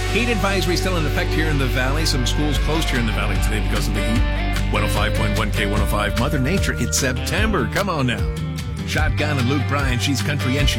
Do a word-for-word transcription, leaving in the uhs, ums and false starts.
Heat advisory still in effect here in the Valley. Some schools closed here in the Valley today because of the heat. one oh five point one K one oh five. Mother Nature, it's September. Come on now. Shotgun and Luke Bryan, she's country and she